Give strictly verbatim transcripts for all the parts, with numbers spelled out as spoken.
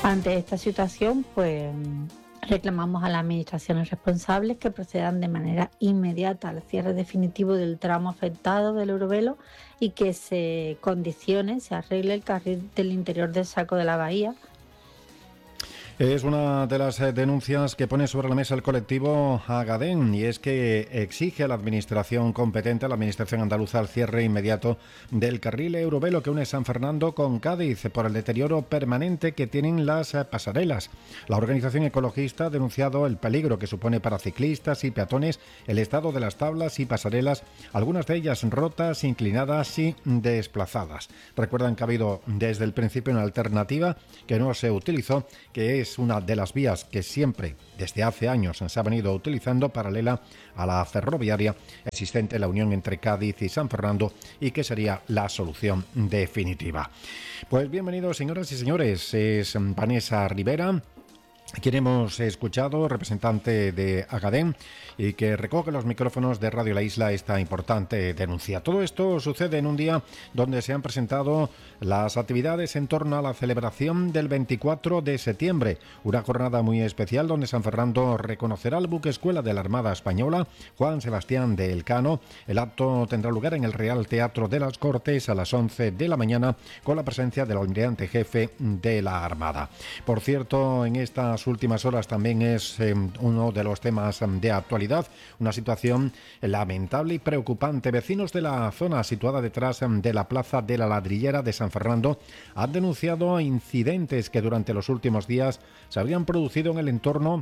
Ante esta situación, pues reclamamos a las administraciones responsables que procedan de manera inmediata al cierre definitivo del tramo afectado del Eurovelo y que se condicione, se arregle el carril del interior del Saco de la Bahía. Es una de las denuncias que pone sobre la mesa el colectivo Agadén, y es que exige a la administración competente, a la administración andaluza, el cierre inmediato del carril Eurovelo que une San Fernando con Cádiz por el deterioro permanente que tienen las pasarelas. La organización ecologista ha denunciado el peligro que supone para ciclistas y peatones el estado de las tablas y pasarelas, algunas de ellas rotas, inclinadas y desplazadas. Recuerdan que ha habido desde el principio una alternativa que no se utilizó, que es Es una de las vías que siempre, desde hace años, se ha venido utilizando paralela a la ferroviaria existente en la unión entre Cádiz y San Fernando y que sería la solución definitiva. Pues bienvenidos, señoras y señores, es Vanessa Rivera, quien hemos escuchado, representante de Agadén, y que recoge los micrófonos de Radio La Isla esta importante denuncia. Todo esto sucede en un día donde se han presentado las actividades en torno a la celebración del veinticuatro de septiembre, una jornada muy especial donde San Fernando reconocerá al buque escuela de la Armada Española, Juan Sebastián de Elcano. El acto tendrá lugar en el Real Teatro de las Cortes a las once de la mañana con la presencia del almirante jefe de la Armada. Por cierto, en estas últimas horas también es eh, uno de los temas de actualidad, una situación lamentable y preocupante. Vecinos de la zona situada detrás de la Plaza de la Ladrillera de San Fernando han denunciado incidentes que durante los últimos días se habrían producido en el entorno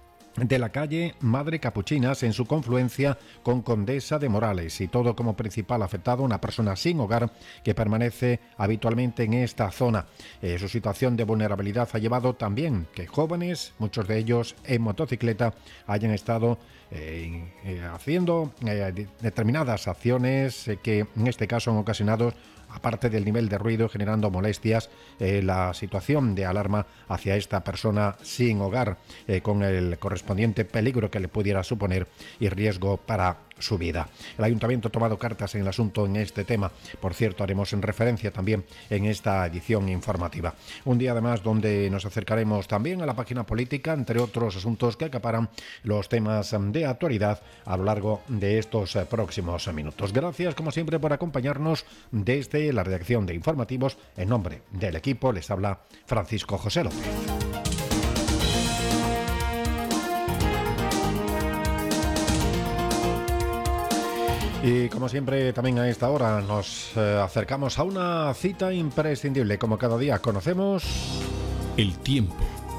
de la calle Madre Capuchinas en su confluencia con Condesa de Morales, y todo como principal afectado una persona sin hogar que permanece habitualmente en esta zona. Eh, su situación de vulnerabilidad ha llevado también que jóvenes, muchos de ellos en motocicleta, hayan estado eh, eh, haciendo eh, determinadas acciones eh, que en este caso han ocasionado, aparte del nivel de ruido generando molestias, eh, la situación de alarma hacia esta persona sin hogar, eh, con el correspondiente peligro que le pudiera suponer y riesgo para su vida. El Ayuntamiento ha tomado cartas en el asunto en este tema. Por cierto, haremos en referencia también en esta edición informativa. Un día además donde nos acercaremos también a la página política, entre otros asuntos que acaparan los temas de actualidad a lo largo de estos próximos minutos. Gracias, como siempre, por acompañarnos desde la redacción de informativos. En nombre del equipo les habla Francisco José López. Y como siempre, también a esta hora nos eh, acercamos a una cita imprescindible. Como cada día conocemos el tiempo.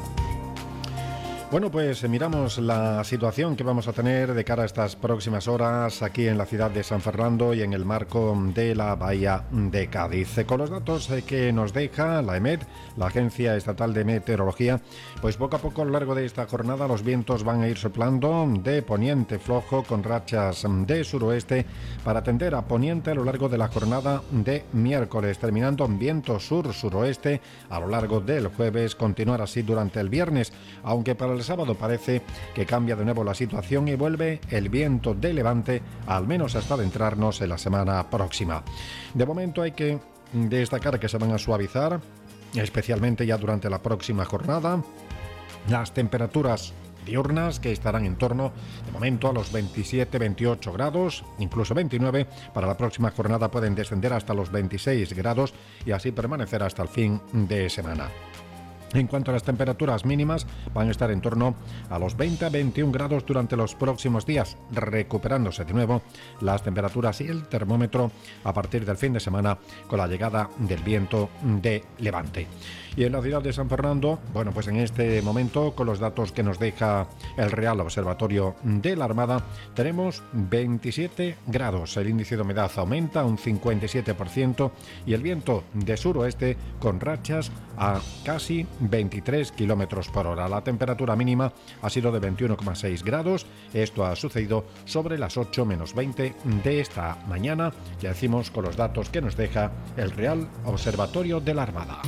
Bueno, pues miramos la situación que vamos a tener de cara a estas próximas horas aquí en la ciudad de San Fernando y en el marco de la bahía de Cádiz. Con los datos que nos deja la EMET, la Agencia Estatal de Meteorología, pues poco a poco a lo largo de esta jornada los vientos van a ir soplando de poniente flojo con rachas de suroeste para tender a poniente a lo largo de la jornada de miércoles, terminando en viento sur-suroeste a lo largo del jueves, continuar así durante el viernes, aunque para el sábado parece que cambia de nuevo la situación y vuelve el viento de levante, al menos hasta adentrarnos en la semana próxima. De momento hay que destacar que se van a suavizar, especialmente ya durante la próxima jornada, las temperaturas diurnas, que estarán en torno, de momento, a los veintisiete, veintiocho grados, incluso veintinueve. Para la próxima jornada pueden descender hasta los veintiséis grados y así permanecer hasta el fin de semana. En cuanto a las temperaturas mínimas, van a estar en torno a los veinte a veintiún grados durante los próximos días, recuperándose de nuevo las temperaturas y el termómetro a partir del fin de semana con la llegada del viento de levante. Y en la ciudad de San Fernando, bueno, pues en este momento, con los datos que nos deja el Real Observatorio de la Armada, tenemos veintisiete grados. El índice de humedad aumenta un cincuenta y siete por ciento y el viento de suroeste con rachas a casi veintitrés kilómetros por hora. La temperatura mínima ha sido de veintiuno coma seis grados. Esto ha sucedido sobre las ocho menos veinte de esta mañana. Ya decimos con los datos que nos deja el Real Observatorio de la Armada.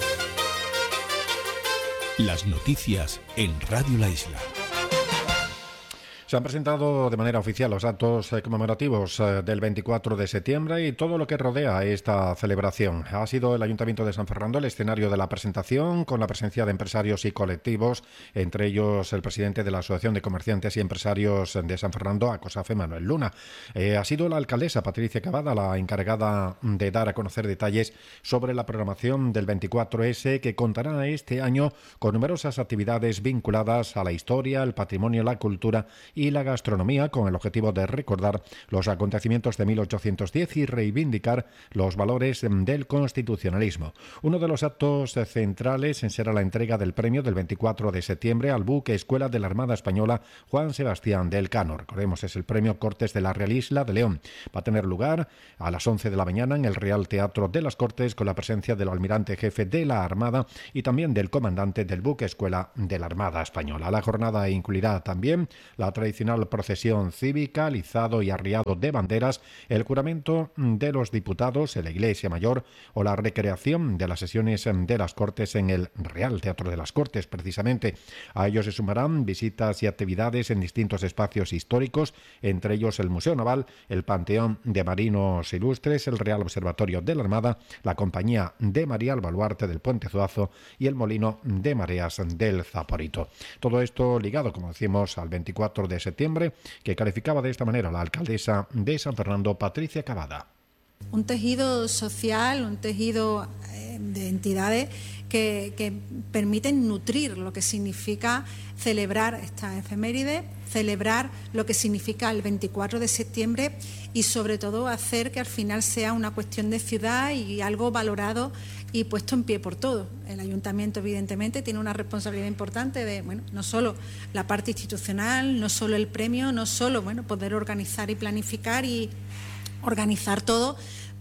Las noticias en Radio La Isla. Se han presentado de manera oficial los actos conmemorativos del veinticuatro de septiembre y todo lo que rodea esta celebración. Ha sido el Ayuntamiento de San Fernando el escenario de la presentación, con la presencia de empresarios y colectivos, entre ellos el presidente de la Asociación de Comerciantes y Empresarios de San Fernando, ACOSAFE, Manuel Luna. Eh, ha sido la alcaldesa Patricia Cavada la encargada de dar a conocer detalles sobre la programación del veinticuatro ese, que contará este año con numerosas actividades vinculadas a la historia, el patrimonio, la cultura y la gastronomía, con el objetivo de recordar los acontecimientos de mil ochocientos diez y reivindicar los valores del constitucionalismo. Uno de los actos centrales será la entrega del premio del veinticuatro de septiembre al buque Escuela de la Armada Española Juan Sebastián del Cano. Recordemos, es el premio Cortes de la Real Isla de León. Va a tener lugar a las once de la mañana en el Real Teatro de las Cortes, con la presencia del almirante jefe de la Armada y también del comandante del buque Escuela de la Armada Española. La jornada incluirá también la tradicional procesión cívica, alizado y arriado de banderas, el juramento de los diputados en la Iglesia Mayor o la recreación de las sesiones de las Cortes en el Real Teatro de las Cortes, precisamente. A ellos se sumarán visitas y actividades en distintos espacios históricos, entre ellos el Museo Naval, el Panteón de Marinos Ilustres, el Real Observatorio de la Armada, la Compañía de María, el Baluarte del Puente Zuazo y el Molino de Mareas del Zaporito. Todo esto ligado, como decimos, al veinticuatro de septiembre, que calificaba de esta manera la alcaldesa de San Fernando, Patricia Cavada. Un tejido social, un tejido eh, de entidades que, que permiten nutrir lo que significa celebrar esta efeméride, celebrar lo que significa el veinticuatro de septiembre y sobre todo hacer que al final sea una cuestión de ciudad y algo valorado y puesto en pie por todos. El ayuntamiento evidentemente tiene una responsabilidad importante de, bueno, no solo la parte institucional, no solo el premio, no solo, bueno, poder organizar y planificar y organizar todo,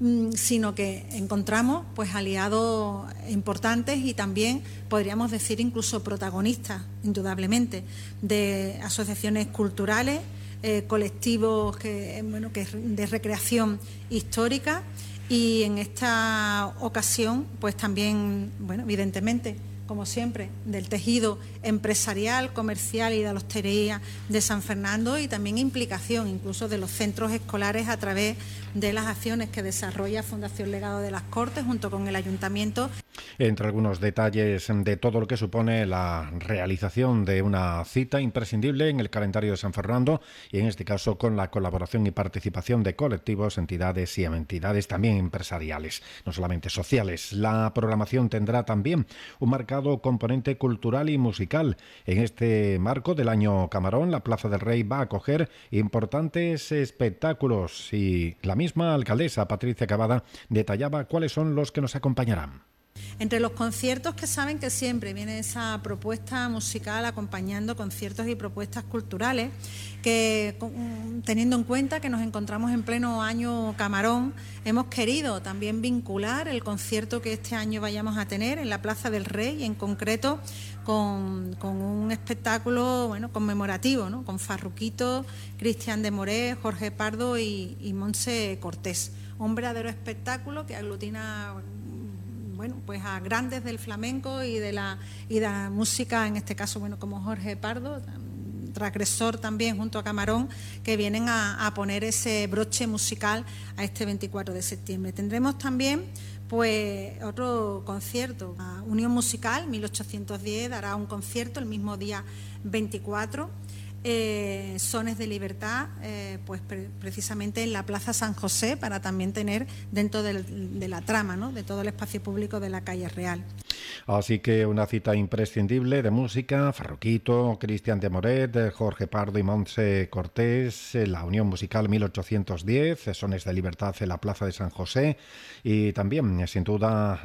sino que encontramos pues aliados importantes y también podríamos decir incluso protagonistas, indudablemente, de asociaciones culturales, eh, colectivos que, bueno, que de recreación histórica y en esta ocasión pues también, bueno, evidentemente, como siempre, del tejido empresarial, comercial y de la hostelería de San Fernando y también implicación incluso de los centros escolares a través de las acciones que desarrolla Fundación Legado de las Cortes junto con el Ayuntamiento. Entre algunos detalles de todo lo que supone la realización de una cita imprescindible en el calendario de San Fernando y en este caso con la colaboración y participación de colectivos, entidades y entidades también empresariales, no solamente sociales. La programación tendrá también un marcado componente cultural y musical. En este marco del año Camarón, la Plaza del Rey va a acoger importantes espectáculos y la misma alcaldesa Patricia Cavada detallaba cuáles son los que nos acompañarán. Entre los conciertos, que saben que siempre viene esa propuesta musical acompañando conciertos y propuestas culturales, que teniendo en cuenta que nos encontramos en pleno año Camarón, hemos querido también vincular el concierto que este año vayamos a tener en la Plaza del Rey, en concreto con, con un espectáculo, bueno, conmemorativo, ¿no? Con Farruquito, Cristian de Moré, Jorge Pardo y, y Montse Cortés. Un verdadero espectáculo que aglutina, bueno, pues a grandes del flamenco y de la y de la música, en este caso, bueno, como Jorge Pardo, transgresor también junto a Camarón, que vienen a, a poner ese broche musical a este veinticuatro de septiembre. Tendremos también pues otro concierto. La Unión Musical mil ochocientos diez dará un concierto el mismo día veinticuatro. Eh, Sones de Libertad, eh, pues pre precisamente en la Plaza San José, para también tener dentro del, de la trama, ¿no?, de todo el espacio público de la calle Real. Así que una cita imprescindible de música: Farruquito, Cristian de Moret, Jorge Pardo y Montse Cortés, la Unión Musical mil ochocientos diez, Sones de Libertad en la Plaza de San José, y también, sin duda,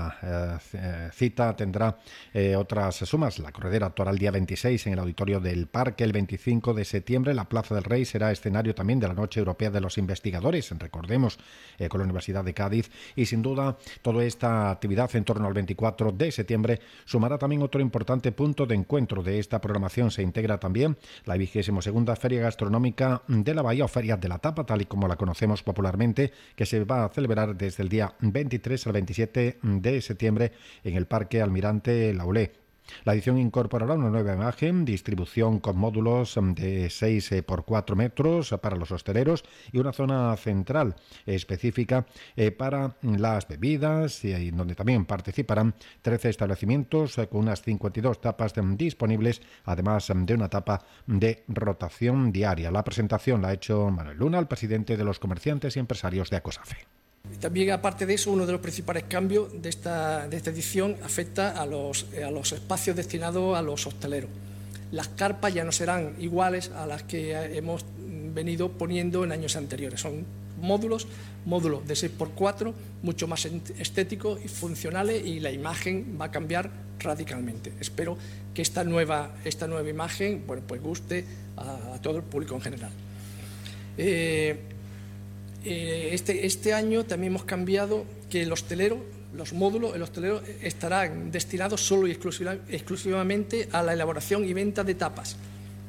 la eh, cita tendrá eh, otras sumas. La corredera actuará el día veintiséis en el Auditorio del Parque, el veinticinco de septiembre la Plaza del Rey será escenario también de la Noche Europea de los Investigadores, recordemos, eh, con la Universidad de Cádiz, y sin duda toda esta actividad en torno al veinticuatro de septiembre sumará también otro importante punto de encuentro. De esta programación se integra también la vigésima segunda Feria Gastronómica de la Bahía, o Feria de la Tapa, tal y como la conocemos popularmente, que se va a celebrar desde el día veintitrés al veintisiete de septiembre en el Parque Almirante Laulé. La edición incorporará una nueva imagen, distribución con módulos de seis por cuatro metros para los hosteleros y una zona central específica para las bebidas, y donde también participarán trece establecimientos con unas cincuenta y dos tapas disponibles, además de una tapa de rotación diaria. La presentación la ha hecho Manuel Luna, el presidente de los comerciantes y empresarios de ACOSAFE. También, aparte de eso, uno de los principales cambios de esta, de esta edición afecta a los, a los espacios destinados a los hosteleros. Las carpas ya no serán iguales a las que hemos venido poniendo en años anteriores. Son módulos, módulos de seis por cuatro, mucho más estéticos y funcionales, y la imagen va a cambiar radicalmente. Espero que esta nueva, esta nueva imagen, bueno, pues guste a, a todo el público en general. Eh, eh, este, este año también hemos cambiado que el hostelero, los módulos, el hostelero estarán destinados solo y exclusiva, exclusivamente a la elaboración y venta de tapas.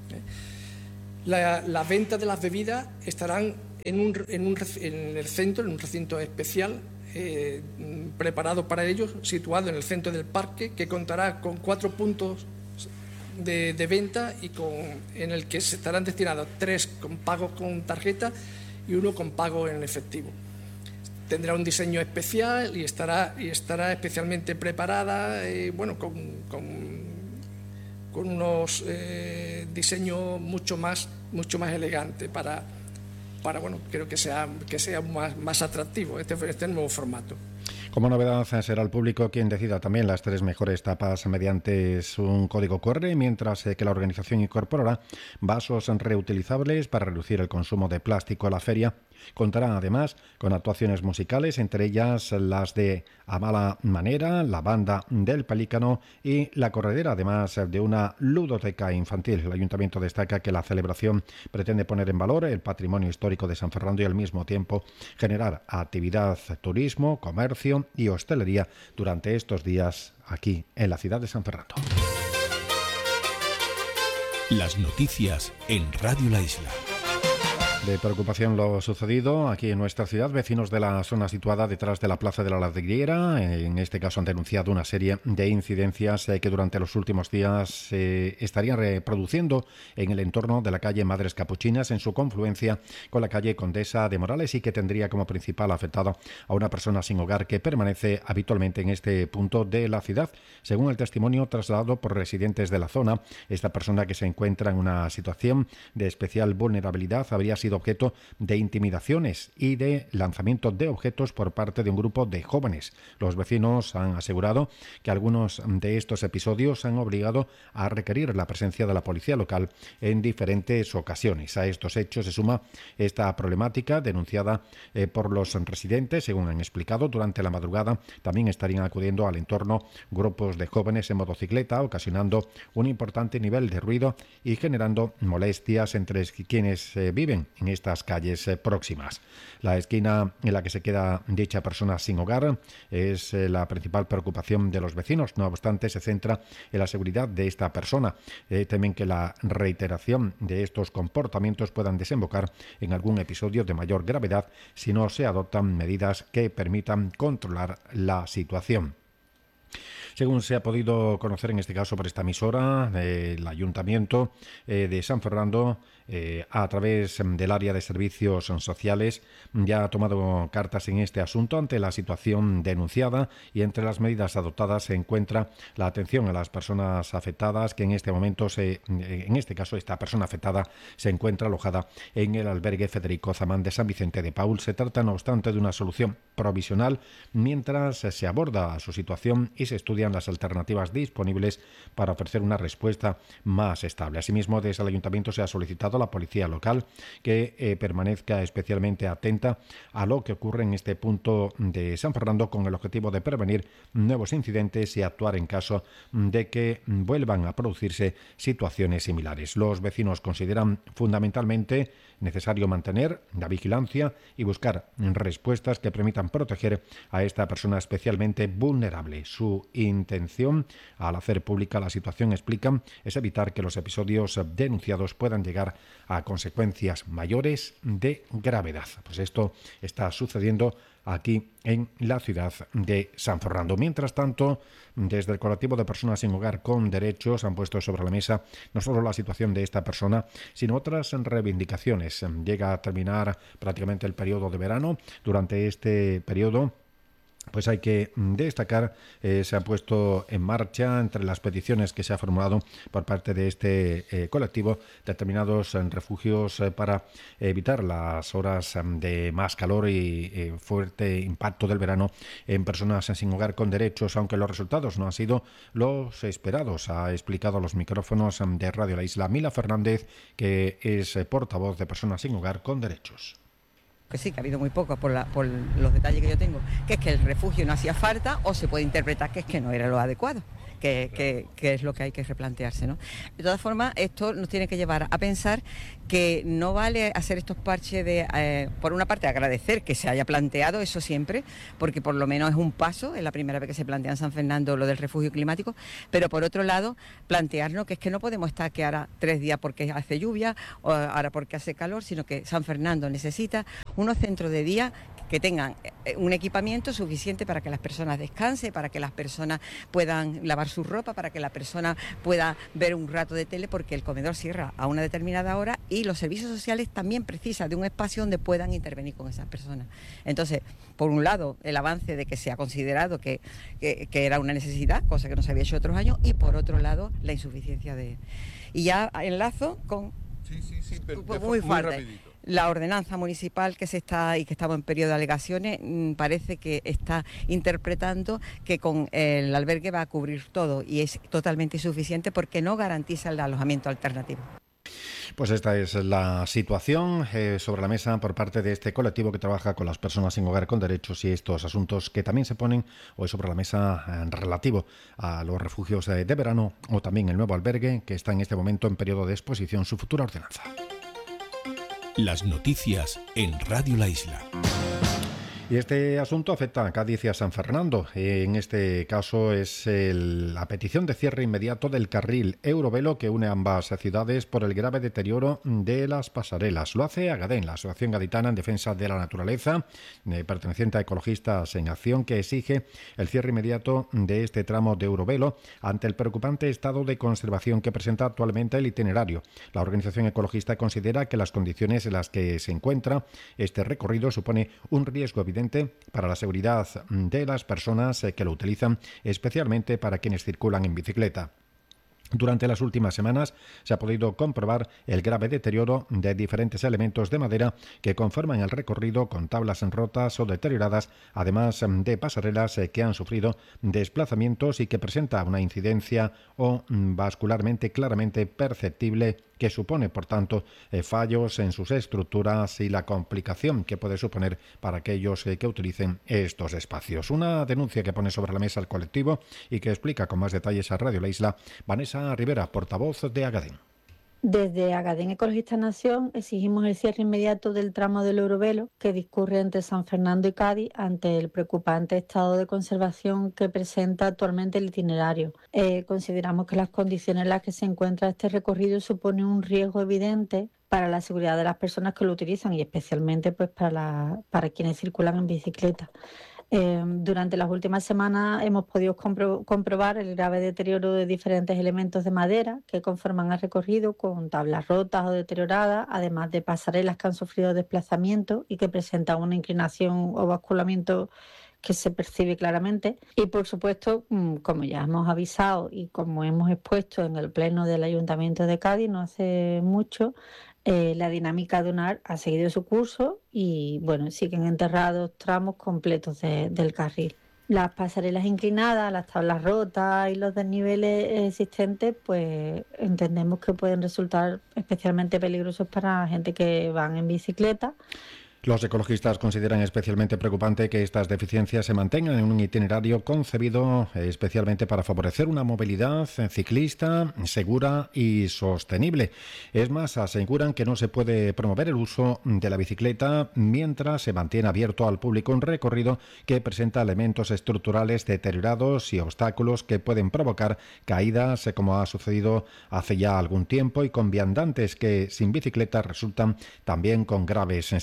La, la venta de las bebidas estarán en, un, en, un, en el centro, en un recinto especial eh, preparado para ellos, situado en el centro del parque, que contará con cuatro puntos de, de venta y con, en el que se estarán destinados tres con pago con tarjeta y uno con pago en efectivo. Tendrá un diseño especial y estará, y estará especialmente preparada, eh, bueno, con, con, con unos eh, diseños mucho más, mucho más elegantes para, para, bueno, creo que sea, que sea más, más atractivo este, este nuevo formato. Como novedad, será el público quien decida también las tres mejores tapas mediante un código cu erre, mientras que la organización incorporará vasos reutilizables para reducir el consumo de plástico a la feria. Contará además con actuaciones musicales, entre ellas las de A Mala Manera, la banda del Pelícano y la corredera, además de una ludoteca infantil. El Ayuntamiento destaca que la celebración pretende poner en valor el patrimonio histórico de San Fernando y al mismo tiempo generar actividad, turismo, comercio y hostelería durante estos días aquí en la ciudad de San Fernando. Las noticias en Radio La Isla. De preocupación lo sucedido aquí en nuestra ciudad. Vecinos de la zona situada detrás de la Plaza de la Ladrillera, en este caso han denunciado una serie de incidencias que durante los últimos días se eh, estarían reproduciendo en el entorno de la calle Madres Capuchinas, en su confluencia con la calle Condesa de Morales, y que tendría como principal afectado a una persona sin hogar que permanece habitualmente en este punto de la ciudad. Según el testimonio trasladado por residentes de la zona, esta persona, que se encuentra en una situación de especial vulnerabilidad, habría sido objeto de intimidaciones y de lanzamiento de objetos por parte de un grupo de jóvenes. Los vecinos han asegurado que algunos de estos episodios han obligado a requerir la presencia de la policía local en diferentes ocasiones. A estos hechos se suma esta problemática denunciada eh, por los residentes. Según han explicado, durante la madrugada también estarían acudiendo al entorno grupos de jóvenes en motocicleta, ocasionando un importante nivel de ruido y generando molestias entre quienes eh, viven en estas calles eh, próximas. La esquina en la que se queda dicha persona sin hogar es eh, la principal preocupación de los vecinos. No obstante, se centra en la seguridad de esta persona. Eh, temen que la reiteración de estos comportamientos puedan desembocar en algún episodio de mayor gravedad si no se adoptan medidas que permitan controlar la situación. Según se ha podido conocer en este caso por esta emisora, eh, el Ayuntamiento eh, de San Fernando, eh, a través del área de servicios sociales, ya ha tomado cartas en este asunto ante la situación denunciada, y entre las medidas adoptadas se encuentra la atención a las personas afectadas, que en este momento, se, en este caso, esta persona afectada se encuentra alojada en el albergue Federico Zamán de San Vicente de Paúl. Se trata, no obstante, de una solución provisional mientras se aborda su situación y se estudian las alternativas disponibles para ofrecer una respuesta más estable. Asimismo, desde el Ayuntamiento se ha solicitado a la policía local que eh, permanezca especialmente atenta a lo que ocurre en este punto de San Fernando, con el objetivo de prevenir nuevos incidentes y actuar en caso de que vuelvan a producirse situaciones similares. Los vecinos consideran fundamentalmente necesario mantener la vigilancia y buscar respuestas que permitan proteger a esta persona especialmente vulnerable. Su intención al hacer pública la situación, explican, es evitar que los episodios denunciados puedan llegar a consecuencias mayores de gravedad. Pues esto está sucediendo aquí en la ciudad de San Fernando. Mientras tanto, desde el colectivo de personas sin hogar con derechos han puesto sobre la mesa no solo la situación de esta persona, sino otras reivindicaciones. Llega a terminar prácticamente el periodo de verano. Durante este periodo, pues hay que destacar, eh, se ha puesto en marcha entre las peticiones que se ha formulado por parte de este eh, colectivo determinados eh, refugios eh, para evitar las horas eh, de más calor y eh, fuerte impacto del verano en personas sin hogar con derechos, aunque los resultados no han sido los esperados. Ha explicado a los micrófonos de Radio La Isla Mila Fernández, que es eh, portavoz de personas sin hogar con derechos. Que sí, que ha habido muy poco por, la, por los detalles que yo tengo, que es que el refugio no hacía falta, o se puede interpretar que es que no era lo adecuado, que, que, que es lo que hay que replantearse, ¿no? De todas formas, esto nos tiene que llevar a pensar que no vale hacer estos parches de, eh, por una parte, agradecer que se haya planteado eso siempre, porque por lo menos es un paso, es la primera vez que se plantea en San Fernando lo del refugio climático, pero por otro lado, plantearnos que es que no podemos estar que ahora tres días porque hace lluvia, o ahora porque hace calor, sino que San Fernando necesita unos centros de día que tengan un equipamiento suficiente para que las personas descansen, para que las personas puedan lavar su ropa, para que la persona pueda ver un rato de tele, porque el comedor cierra a una determinada hora y los servicios sociales también precisan de un espacio donde puedan intervenir con esas personas. Entonces, por un lado, el avance de que se ha considerado que, que, que era una necesidad, cosa que no se había hecho otros años, y por otro lado, la insuficiencia de... Y ya enlazo con... Sí, sí, sí, pero muy, muy fuerte. rapidito. La ordenanza municipal que se está y que estamos en periodo de alegaciones mmm, parece que está interpretando que con el albergue va a cubrir todo, y es totalmente insuficiente porque no garantiza el alojamiento alternativo. Pues esta es la situación eh, sobre la mesa por parte de este colectivo que trabaja con las personas sin hogar con derechos, y estos asuntos que también se ponen hoy sobre la mesa eh, relativo a los refugios eh, de verano, o también el nuevo albergue que está en este momento en periodo de exposición, su futura ordenanza. Las noticias en Radio La Isla. Y este asunto afecta a Cádiz y a San Fernando. En este caso es el, la petición de cierre inmediato del carril Eurovelo que une ambas ciudades por el grave deterioro de las pasarelas. Lo hace Agadén, la Asociación Gaditana en Defensa de la Naturaleza, eh, perteneciente a Ecologistas en Acción, que exige el cierre inmediato de este tramo de Eurovelo ante el preocupante estado de conservación que presenta actualmente el itinerario. La organización ecologista considera que las condiciones en las que se encuentra este recorrido supone un riesgo evidente para la seguridad de las personas que lo utilizan, especialmente para quienes circulan en bicicleta. Durante las últimas semanas se ha podido comprobar el grave deterioro de diferentes elementos de madera que conforman el recorrido, con tablas rotas o deterioradas, además de pasarelas que han sufrido desplazamientos y que presenta una incidencia o vascularmente claramente perceptible, que supone, por tanto, eh, fallos en sus estructuras y la complicación que puede suponer para aquellos eh, que utilicen estos espacios. Una denuncia que pone sobre la mesa el colectivo y que explica con más detalles a Radio La Isla Vanessa Rivera, portavoz de Agadén. Desde Agadén Ecologista Nación exigimos el cierre inmediato del tramo del Eurovelo que discurre entre San Fernando y Cádiz ante el preocupante estado de conservación que presenta actualmente el itinerario. Eh, consideramos que las condiciones en las que se encuentra este recorrido suponen un riesgo evidente para la seguridad de las personas que lo utilizan, y especialmente pues para, la, para quienes circulan en bicicleta. Eh, durante las últimas semanas hemos podido compro- comprobar el grave deterioro de diferentes elementos de madera que conforman el recorrido, con tablas rotas o deterioradas, además de pasarelas que han sufrido desplazamiento y que presentan una inclinación o basculamiento que se percibe claramente. Y por supuesto, como ya hemos avisado y como hemos expuesto en el pleno del Ayuntamiento de Cádiz no hace mucho, Eh, la dinámica dunar ha seguido su curso y bueno, siguen enterrados tramos completos de, del carril. Las pasarelas inclinadas, las tablas rotas y los desniveles existentes, pues entendemos que pueden resultar especialmente peligrosos para la gente que van en bicicleta. Los ecologistas consideran especialmente preocupante que estas deficiencias se mantengan en un itinerario concebido especialmente para favorecer una movilidad ciclista segura y sostenible. Es más, aseguran que no se puede promover el uso de la bicicleta mientras se mantiene abierto al público un recorrido que presenta elementos estructurales deteriorados y obstáculos que pueden provocar caídas, como ha sucedido hace ya algún tiempo, y con viandantes que sin bicicleta resultan también con graves secuelas.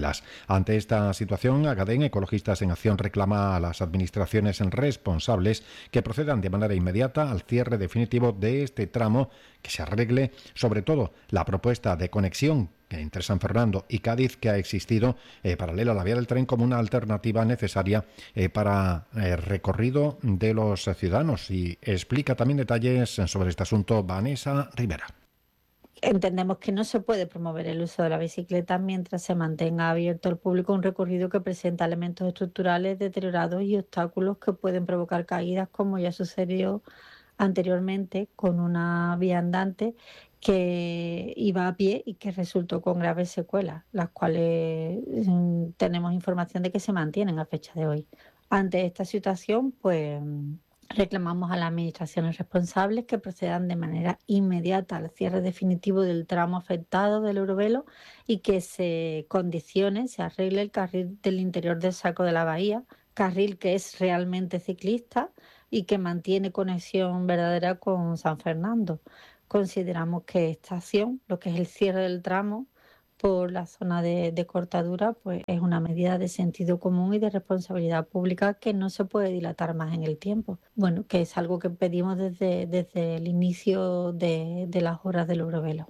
viviendas. Ante esta situación, Agadén, Ecologistas en Acción, reclama a las administraciones responsables que procedan de manera inmediata al cierre definitivo de este tramo, que se arregle sobre todo la propuesta de conexión entre San Fernando y Cádiz que ha existido eh, paralela a la vía del tren como una alternativa necesaria eh, para el eh, recorrido de los ciudadanos. Y explica también detalles sobre este asunto Vanessa Rivera. Entendemos que no se puede promover el uso de la bicicleta mientras se mantenga abierto al público un recorrido que presenta elementos estructurales deteriorados y obstáculos que pueden provocar caídas, como ya sucedió anteriormente con una vía andante que iba a pie y que resultó con graves secuelas, las cuales mm, tenemos información de que se mantienen a fecha de hoy. Ante esta situación, pues reclamamos a las administraciones responsables que procedan de manera inmediata al cierre definitivo del tramo afectado del Eurovelo y que se condicione, se arregle el carril del interior del Saco de la Bahía, carril que es realmente ciclista y que mantiene conexión verdadera con San Fernando. Consideramos que esta acción, lo que es el cierre del tramo por la zona de, de cortadura, pues es una medida de sentido común y de responsabilidad pública que no se puede dilatar más en el tiempo. Bueno, que es algo que pedimos desde, desde el inicio de, de las horas del Eurovelo.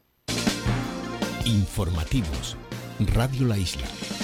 Informativos. Radio La Isla.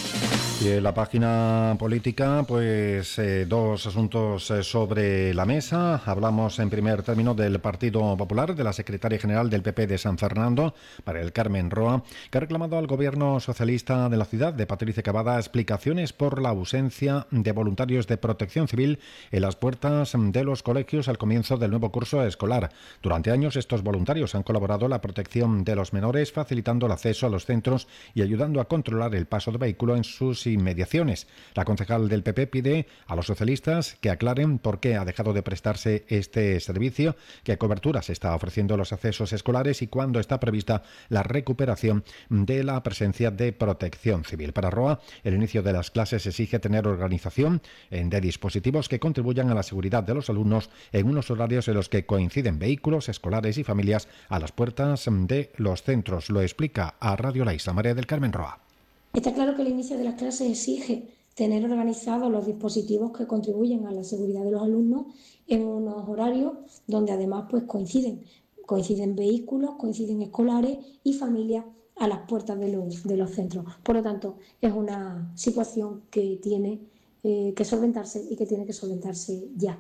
Y en la página política, pues eh, dos asuntos eh, sobre la mesa. Hablamos en primer término del Partido Popular, de la secretaria general del P P de San Fernando, María del Carmen Roa, que ha reclamado al gobierno socialista de la ciudad, de Patricia Cavada, explicaciones por la ausencia de voluntarios de protección civil en las puertas de los colegios al comienzo del nuevo curso escolar. Durante años, estos voluntarios han colaborado en la protección de los menores, facilitando el acceso a los centros y ayudando a controlar el paso de vehículo en sus inmediaciones. La concejal del P P pide a los socialistas que aclaren por qué ha dejado de prestarse este servicio, qué cobertura se está ofreciendo a los accesos escolares y cuándo está prevista la recuperación de la presencia de protección civil. Para Roa, el inicio de las clases exige tener organización de dispositivos que contribuyan a la seguridad de los alumnos en unos horarios en los que coinciden vehículos escolares y familias a las puertas de los centros. Lo explica a Radio La Isla María del Carmen Roa. Está claro que el inicio de las clases exige tener organizados los dispositivos que contribuyen a la seguridad de los alumnos en unos horarios donde además pues coinciden, coinciden vehículos, coinciden escolares y familias a las puertas de los, de los centros. Por lo tanto, es una situación que tiene eh, que solventarse y que tiene que solventarse ya.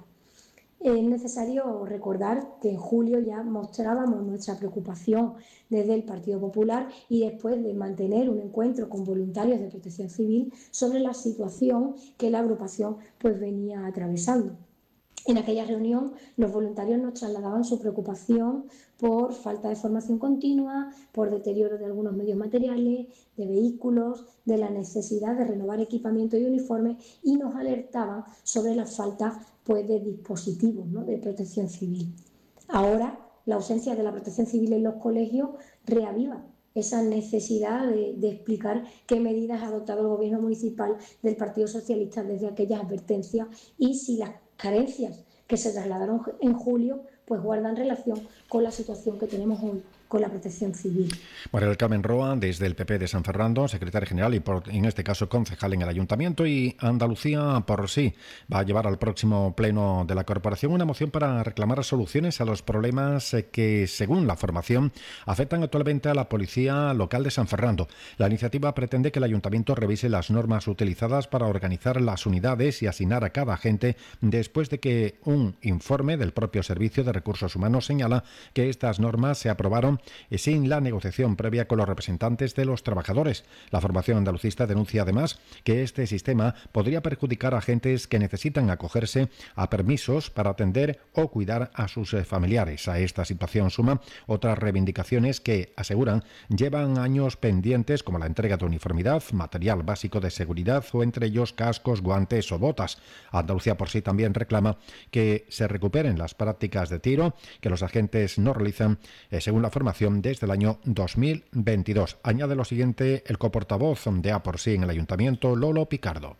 Es necesario recordar que en julio ya mostrábamos nuestra preocupación desde el Partido Popular y después de mantener un encuentro con voluntarios de protección civil sobre la situación que la agrupación pues venía atravesando. En aquella reunión los voluntarios nos trasladaban su preocupación por falta de formación continua, por deterioro de algunos medios materiales, de vehículos, de la necesidad de renovar equipamiento y uniformes y nos alertaban sobre la falta pues, de dispositivos, ¿no?, de protección civil. Ahora la ausencia de la protección civil en los colegios reaviva esa necesidad de, de explicar qué medidas ha adoptado el gobierno municipal del Partido Socialista desde aquellas advertencias y si las carencias que se trasladaron en julio pues guardan relación con la situación que tenemos hoy con la protección civil. María del Carmen Roa, desde el P P de San Fernando, secretaria general y por, en este caso concejal en el Ayuntamiento, y Andalucía por sí va a llevar al próximo pleno de la corporación una moción para reclamar soluciones a los problemas que, según la formación, afectan actualmente a la policía local de San Fernando. La iniciativa pretende que el Ayuntamiento revise las normas utilizadas para organizar las unidades y asignar a cada agente después de que un informe del propio Servicio de Recursos Humanos señala que estas normas se aprobaron sin la negociación previa con los representantes de los trabajadores. La formación andalucista denuncia además que este sistema podría perjudicar a agentes que necesitan acogerse a permisos para atender o cuidar a sus familiares. A esta situación suma otras reivindicaciones que, aseguran, llevan años pendientes, como la entrega de uniformidad, material básico de seguridad o entre ellos cascos, guantes o botas. Andalucía por sí también reclama que se recuperen las prácticas de tiro que los agentes no realizan eh, según la formación desde el año dos mil veintidós. Añade lo siguiente el coportavoz de A por sí en el Ayuntamiento, Lolo Picardo.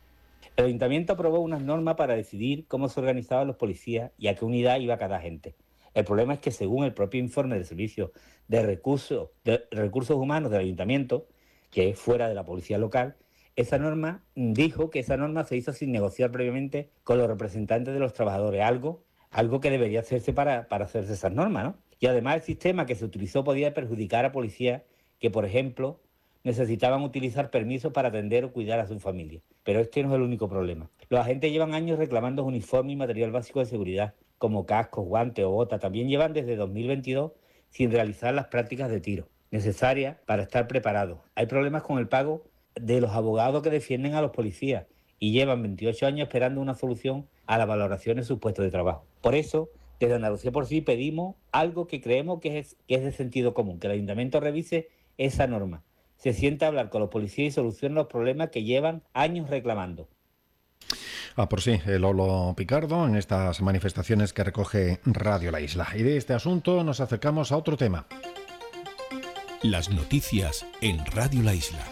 El Ayuntamiento aprobó unas normas para decidir cómo se organizaban los policías y a qué unidad iba cada agente. El problema es que, según el propio informe del Servicio de Recursos, de Recursos Humanos del Ayuntamiento, que es fuera de la policía local, esa norma dijo que esa norma se hizo sin negociar previamente con los representantes de los trabajadores, algo, algo que debería hacerse para, para hacerse esas normas, ¿no? Y además el sistema que se utilizó podía perjudicar a policías que, por ejemplo, necesitaban utilizar permisos para atender o cuidar a su familia. Pero este no es el único problema. Los agentes llevan años reclamando uniforme y material básico de seguridad, como cascos, guantes o botas. También llevan desde dos mil veintidós sin realizar las prácticas de tiro necesarias para estar preparados. Hay problemas con el pago de los abogados que defienden a los policías y llevan veintiocho años esperando una solución a la valoración en sus puestos de trabajo. Por eso, desde Andalucía por Sí pedimos algo que creemos que es, que es de sentido común, que el Ayuntamiento revise esa norma, se sienta a hablar con los policías y solucione los problemas que llevan años reclamando. Ah, por sí, el Lolo Picardo en estas manifestaciones que recoge Radio La Isla. Y de este asunto nos acercamos a otro tema. Las noticias en Radio La Isla.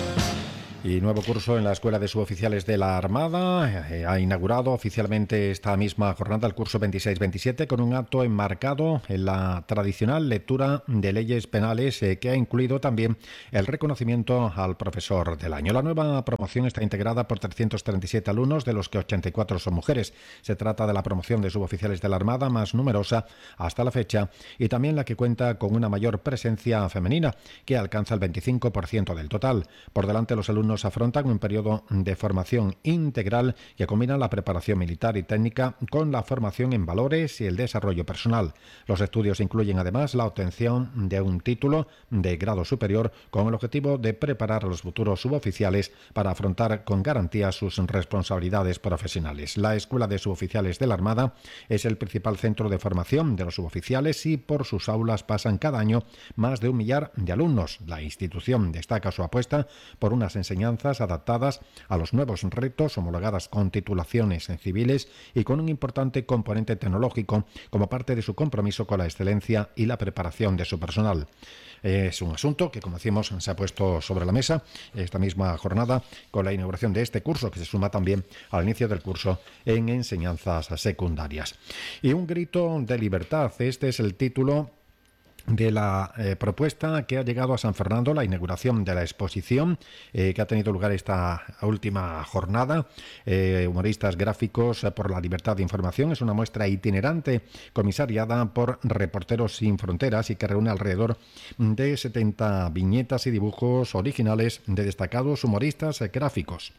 Y nuevo curso en la Escuela de Suboficiales de la Armada. Eh, ha inaugurado oficialmente esta misma jornada el curso veintiséis veintisiete con un acto enmarcado en la tradicional lectura de leyes penales eh, que ha incluido también el reconocimiento al profesor del año. La nueva promoción está integrada por trescientos treinta y siete alumnos, de los que ochenta y cuatro son mujeres. Se trata de la promoción de suboficiales de la Armada más numerosa hasta la fecha y también la que cuenta con una mayor presencia femenina, que alcanza el veinticinco por ciento del total. Por delante, los alumnos afrontan un periodo de formación integral que combina la preparación militar y técnica con la formación en valores y el desarrollo personal. Los estudios incluyen además la obtención de un título de grado superior con el objetivo de preparar a los futuros suboficiales para afrontar con garantía sus responsabilidades profesionales. La Escuela de Suboficiales de la Armada es el principal centro de formación de los suboficiales y por sus aulas pasan cada año más de un millar de alumnos. La institución destaca su apuesta por unas enseñanzas adaptadas a los nuevos retos, homologadas con titulaciones civiles y con un importante componente tecnológico como parte de su compromiso con la excelencia y la preparación de su personal. Es un asunto que, como decimos, se ha puesto sobre la mesa esta misma jornada con la inauguración de este curso, que se suma también al inicio del curso en enseñanzas secundarias. Y un grito de libertad, este es el título de la eh, propuesta que ha llegado a San Fernando, la inauguración de la exposición eh, que ha tenido lugar esta última jornada. Eh, humoristas gráficos por la libertad de información. Es una muestra itinerante comisariada por Reporteros Sin Fronteras y que reúne alrededor de setenta viñetas y dibujos originales de destacados humoristas gráficos.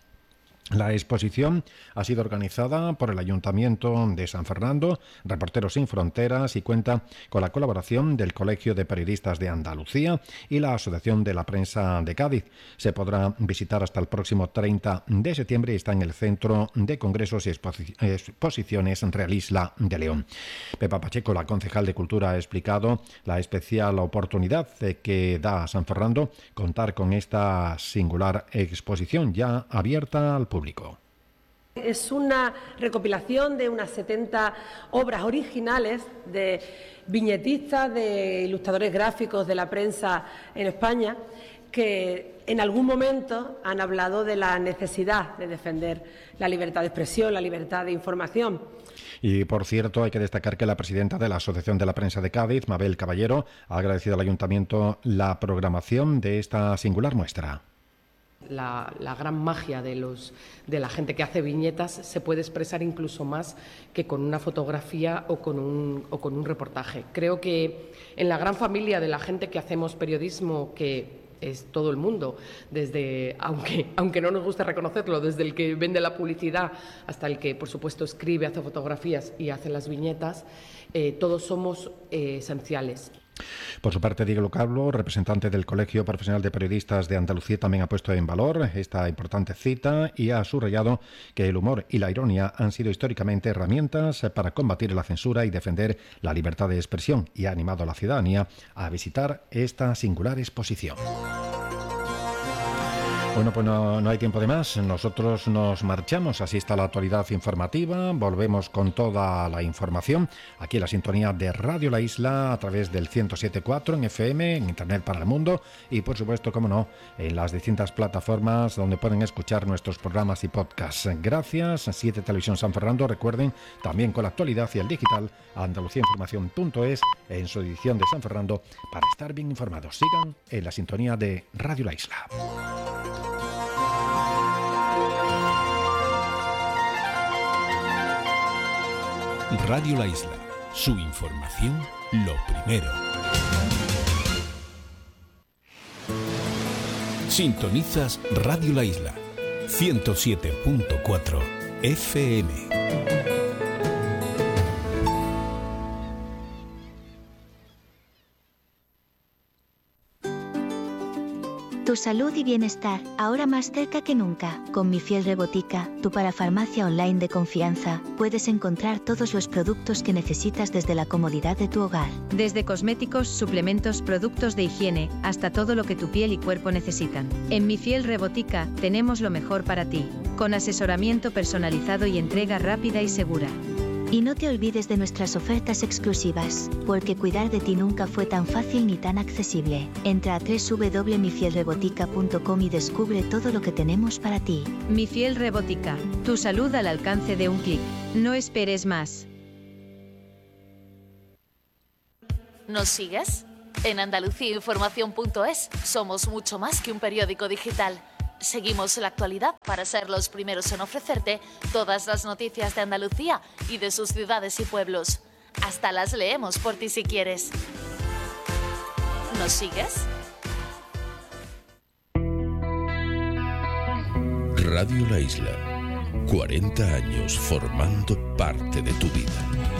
La exposición ha sido organizada por el Ayuntamiento de San Fernando, Reporteros Sin Fronteras, y cuenta con la colaboración del Colegio de Periodistas de Andalucía y la Asociación de la Prensa de Cádiz. Se podrá visitar hasta el próximo treinta de septiembre y está en el Centro de Congresos y Exposi- Exposiciones Real Isla de León. Pepa Pacheco, la concejal de Cultura, ha explicado la especial oportunidad que da a San Fernando contar con esta singular exposición ya abierta al público. Es una recopilación de unas setenta obras originales de viñetistas, de ilustradores gráficos de la prensa en España, que en algún momento han hablado de la necesidad de defender la libertad de expresión, la libertad de información. Y, por cierto, hay que destacar que la presidenta de la Asociación de la Prensa de Cádiz, Mabel Caballero, ha agradecido al Ayuntamiento la programación de esta singular muestra. La, la gran magia de, los, de la gente que hace viñetas se puede expresar incluso más que con una fotografía o con un, o con un reportaje. Creo que en la gran familia de la gente que hacemos periodismo, que es todo el mundo, desde, aunque, aunque no nos guste reconocerlo, desde el que vende la publicidad hasta el que, por supuesto, escribe, hace fotografías y hace las viñetas, eh, todos somos eh, esenciales. Por su parte, Diego Cablo, representante del Colegio Profesional de Periodistas de Andalucía, también ha puesto en valor esta importante cita y ha subrayado que el humor y la ironía han sido históricamente herramientas para combatir la censura y defender la libertad de expresión, y ha animado a la ciudadanía a visitar esta singular exposición. Bueno, pues no, no hay tiempo de más. Nosotros nos marchamos. Así está la actualidad informativa. Volvemos con toda la información aquí en la sintonía de Radio La Isla a través del ciento siete punto cuatro en F M, en Internet para el mundo y, por supuesto, como no, en las distintas plataformas donde pueden escuchar nuestros programas y podcasts. Gracias. siete Televisión San Fernando. Recuerden, también con la actualidad y el digital, andalucía información punto es en su edición de San Fernando para estar bien informados. Sigan en la sintonía de Radio La Isla. Radio La Isla, su información lo primero. Sintonizas Radio La Isla, ciento siete punto cuatro F M. Tu salud y bienestar, ahora más cerca que nunca. Con Mi Fiel Rebotica, tu parafarmacia online de confianza, puedes encontrar todos los productos que necesitas desde la comodidad de tu hogar. Desde cosméticos, suplementos, productos de higiene, hasta todo lo que tu piel y cuerpo necesitan. En Mi Fiel Rebotica, tenemos lo mejor para ti, con asesoramiento personalizado y entrega rápida y segura. Y no te olvides de nuestras ofertas exclusivas, porque cuidar de ti nunca fue tan fácil ni tan accesible. Entra a doble u doble u doble u punto mi fiel rebotica punto com y descubre todo lo que tenemos para ti. Mi Fiel Rebotica, tu salud al alcance de un clic. No esperes más. ¿Nos sigues? En andalucía información punto es somos mucho más que un periódico digital. Seguimos la actualidad para ser los primeros en ofrecerte todas las noticias de Andalucía y de sus ciudades y pueblos. Hasta las leemos por ti si quieres. ¿Nos sigues? Radio La Isla, cuarenta años formando parte de tu vida.